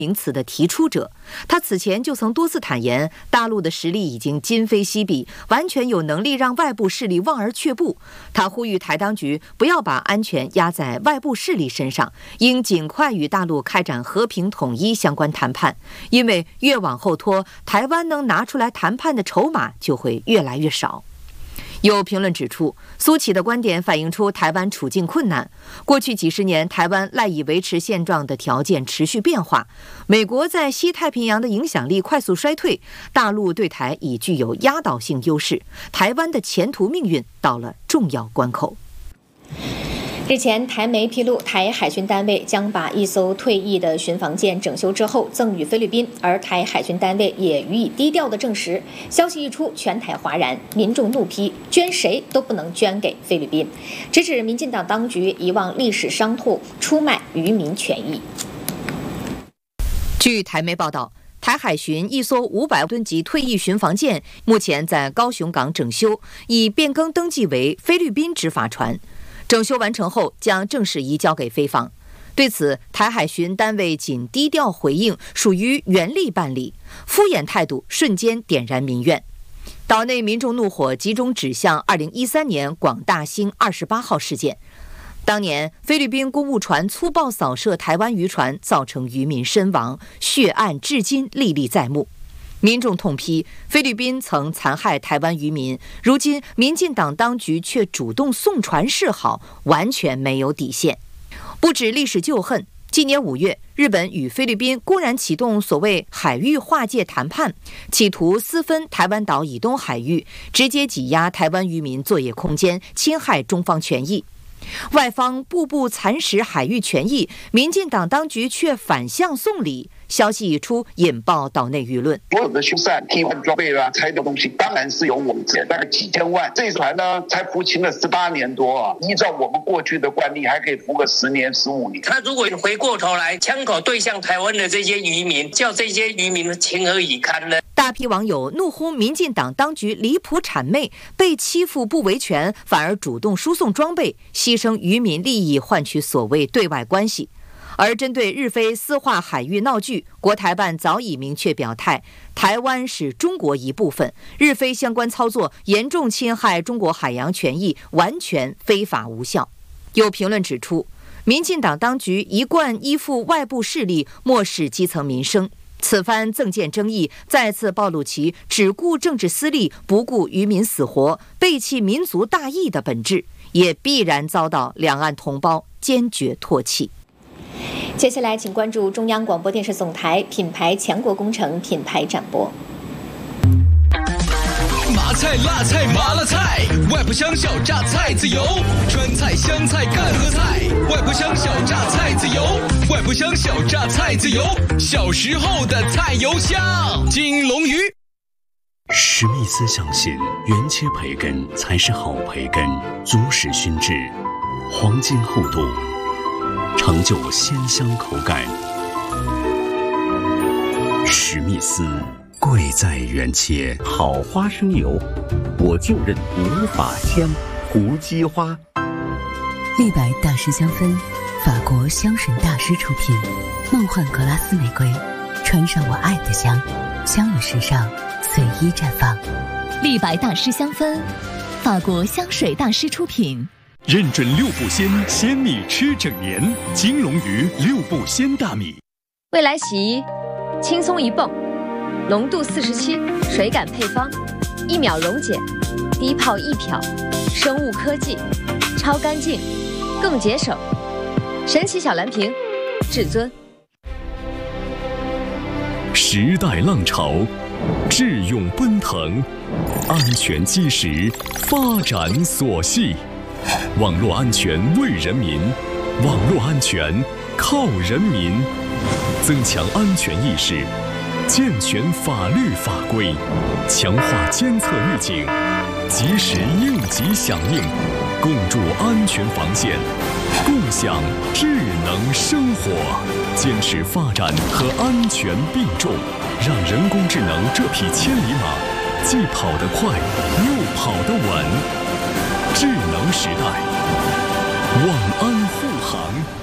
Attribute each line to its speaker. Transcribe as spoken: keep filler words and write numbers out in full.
Speaker 1: 名词的提出者。他此前就曾多次坦言，大陆的实力已经今非昔比，完全有能力让外部势力望而却步。他呼吁台当局不要把安全压在外部势力身上，应尽快与大陆开展和平统一相关谈判，因为越往后拖，台湾能拿出来谈判的筹码就会越来越少。有评论指出，苏起的观点反映出台湾处境困难。过去几十年，台湾赖以维持现状的条件持续变化，美国在西太平洋的影响力快速衰退，大陆对台已具有压倒性优势，台湾的前途命运到了重要关口。
Speaker 2: 日前，台媒披露，台海军单位将把一艘退役的巡防舰整修之后赠予菲律宾，而台海军单位也予以低调的证实。消息一出，全台哗然，民众怒批捐谁都不能捐给菲律宾，直指民进党当局遗忘历史伤痛，出卖渔民权益。
Speaker 1: 据台媒报道，台海巡一艘五百吨级退役巡防舰目前在高雄港整修，已变更登记为菲律宾执法船。整修完成后将正式移交给菲方。对此，台海巡单位仅低调回应，属于原力办理，敷衍态度瞬间点燃民怨。岛内民众怒火集中指向二零一三年广大兴二十八号事件。当年菲律宾公务船粗暴扫射台湾渔船，造成渔民身亡，血案至今历历在目。民众痛批菲律宾曾残害台湾渔民，如今民进党当局却主动送船示好，完全没有底线。不止历史旧恨，今年五月，日本与菲律宾公然启动所谓海域划界谈判，企图私分台湾岛以东海域，直接挤压台湾渔民作业空间，侵害中方权益。外方步步蚕食海域权益，民进党当局却反向送礼。消息一出，引爆岛内舆论。
Speaker 3: 所有的修缮、替换装备啊、拆的东西，当然是有我们钱，大概几千万。这一船呢，才服勤了十八年多啊，依照我们过去的惯例，还可以服个十年、十五年。
Speaker 4: 他如果回过头来枪口对向台湾的这些渔民，叫这些渔民情何以堪呢？
Speaker 1: 大批网友怒轰民进党当局离谱谄媚，被欺负不维权，反而主动输送装备，牺牲渔民利益换取所谓对外关系。而针对日菲私划海域闹剧，国台办早已明确表态，台湾是中国一部分，日菲相关操作严重侵害中国海洋权益，完全非法无效。有评论指出，民进党当局一贯依附外部势力，漠视基层民生，此番赠舰争议再次暴露其只顾政治私利，不顾渔民死活，背弃民族大义的本质，也必然遭到两岸同胞坚决唾弃。
Speaker 2: 接下来，请关注中央广播电视总台品牌强国工程品牌展播。
Speaker 5: 麻菜、辣菜、麻辣菜，外婆香小榨菜籽油，川菜、湘菜、赣和菜，外婆香小榨菜籽油，外婆香小榨菜籽油，小时候的菜油香。金龙鱼。
Speaker 6: 史密斯相信，原切培根才是好培根，足实熏制，黄金厚度，成就鲜香口感。史密斯，贵在原切。
Speaker 7: 好花生油，我就认无法香。胡姬花，
Speaker 8: 立白大师香氛，法国香水大师出品，梦幻格拉斯玫瑰，穿上我爱的香，香与时尚随意绽放。
Speaker 9: 立白大师香氛，法国香水大师出品。
Speaker 10: 认准六步鲜，鲜米吃整年。金龙鱼六步鲜大米。
Speaker 11: 未来洗衣，轻松一泵，浓度四十七，水感配方，一秒溶解，低泡一漂，生物科技，超干净，更节省。神奇小蓝瓶，至尊。
Speaker 10: 时代浪潮，智勇奔腾，安全基石，发展所系。网络安全为人民，网络安全靠人民。增强安全意识，健全法律法规，强化监测预警，及时应急响应，共筑安全防线，共享智能生活。坚持发展和安全并重，让人工智能这匹千里马既跑得快，又跑得稳。智能时代，万安护航。